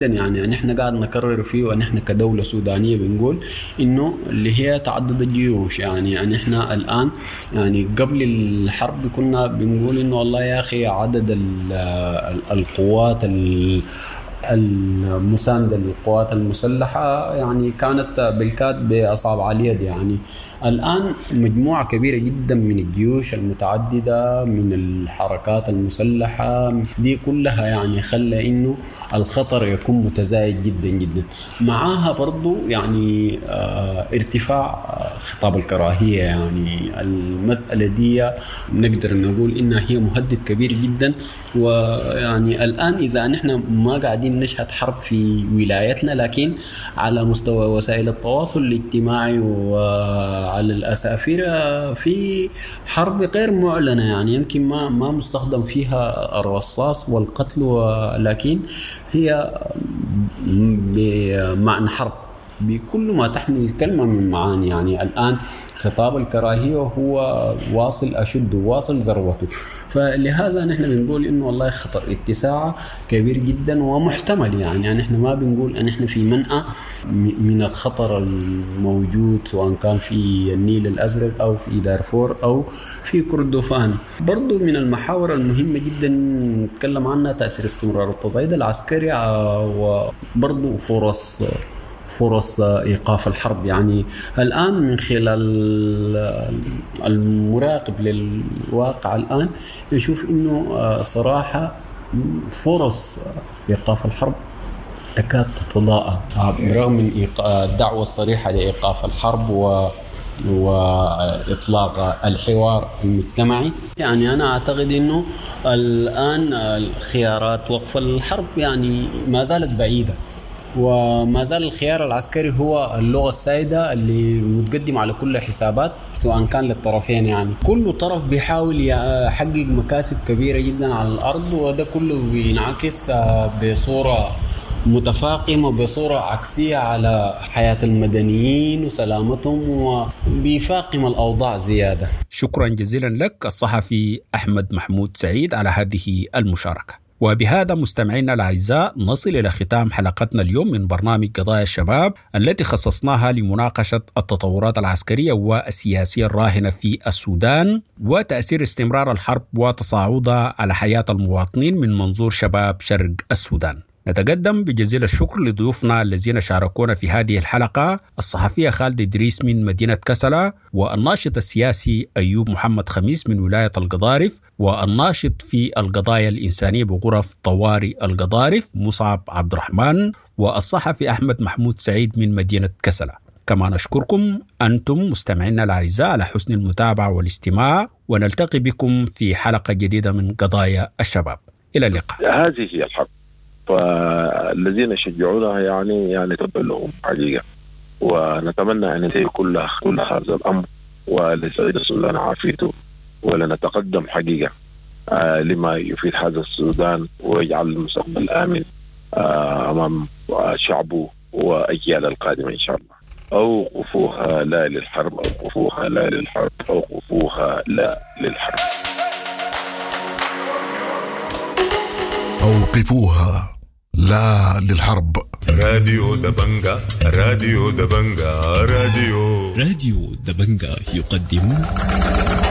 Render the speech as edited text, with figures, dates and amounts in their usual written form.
يعني نحن قاعد نكرر فيه، ونحن كدولة سودانية بنقول إنه اللي هي تعدد الجيوش. يعني إحنا الآن يعني قبل الحرب كنا بنقول إنه والله يا أخي عدد القوات المساندة للقوات المسلحة يعني كانت بالكاد بأصابع اليد. يعني الآن مجموعة كبيرة جدا من الجيوش المتعددة من الحركات المسلحة دي كلها يعني خلى إنه الخطر يكون متزايد جدا جدا. معاها برضو يعني ارتفاع خطاب الكراهية. يعني المسألة دي نقدر نقول إنها هي مهدد كبير جدا. ويعني الآن إذا نحن ما قاعدين نشهد حرب في ولايتنا، لكن على مستوى وسائل التواصل الاجتماعي وعلى الأسافر في حرب غير معلنة، يعني يمكن ما مستخدم فيها الرصاص والقتل، ولكن هي بمعنى حرب بكل ما تحمل الكلمة من معاني. يعني الآن خطاب الكراهية هو واصل أشد واصل ذروته. فلهذا نحن بنقول إنه والله خطر اتساع كبير جدا ومحتمل. يعني نحن ما بنقول أن نحن في منأى من الخطر الموجود، سواء كان في النيل الأزرق أو في دارفور أو في كردفان. برضو من المحاور المهمة جدا نتكلم عنها تأثير استمرار التصعيد العسكري وبرضو فرص إيقاف الحرب. يعني الآن من خلال المراقب للواقع الآن يشوف إنه صراحة فرص إيقاف الحرب تكاد تتضاءل برغم من الدعوة الصريحة لإيقاف الحرب وإطلاق الحوار المجتمعي. يعني أنا أعتقد أنه الآن خيارات وقف الحرب يعني ما زالت بعيدة، وما زال الخيار العسكري هو اللغة السائدة اللي متقدم على كل حسابات سواء كان للطرفين. يعني كل طرف بيحاول يحقق مكاسب كبيرة جدا على الأرض، وده كله بينعكس بصورة متفاقمة بصورة عكسية على حياة المدنيين وسلامتهم، وبيفاقم الأوضاع زيادة. شكرا جزيلا لك الصحفي أحمد محمود سعيد على هذه المشاركة. وبهذا مستمعينا الأعزاء نصل إلى ختام حلقتنا اليوم من برنامج قضايا الشباب التي خصصناها لمناقشة التطورات العسكرية والسياسية الراهنة في السودان وتأثير استمرار الحرب وتصاعدها على حياة المواطنين من منظور شباب شرق السودان. نتقدم بجزيل الشكر لضيوفنا الذين شاركونا في هذه الحلقة: الصحفية خالد إدريس من مدينة كسلا، والناشط السياسي أيوب محمد خميس من ولاية القضارف، والناشط في القضايا الإنسانية بغرف طوارئ القضارف مصعب عبد الرحمن، والصحفي أحمد محمود سعيد من مدينة كسلا. كما نشكركم أنتم مستمعينا الأعزاء على حسن المتابعة والاستماع، ونلتقي بكم في حلقة جديدة من قضايا الشباب. إلى اللقاء. هذه هي الحرب، فالذين يشجعونها يعني تبقى لهم حقيقة، ونتمنى أن ينتهي كل هذا الأمر ولسعيد السودان عافيته، ولنتقدم حقيقة لما يفيد هذا السودان ويجعل المستقبل آمن أمام شعبه وأجيال القادمة إن شاء الله. أوقفوها لا للحرب، أوقفوها لا للحرب، أوقفوها لا للحرب. أوقفوها لا للحرب. راديو دبنجا، راديو دبنجا، راديو دبنجا يقدم